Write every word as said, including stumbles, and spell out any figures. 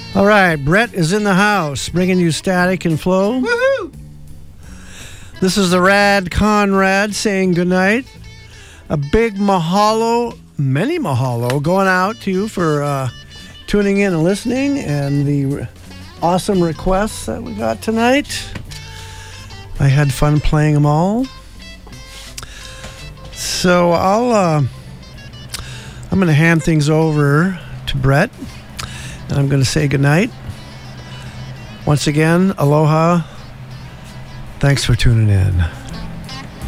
All right, Brett is in the house, bringing you Static and Flow. Woohoo! This is the Rad Conrad saying goodnight. A big mahalo, many mahalo, going out to you for uh, tuning in and listening, and the awesome requests that we got tonight. I had fun playing them all. So I'll, uh, I'm going to hand things over to Brett, and I'm going to say goodnight. Once again, aloha. Thanks for tuning in.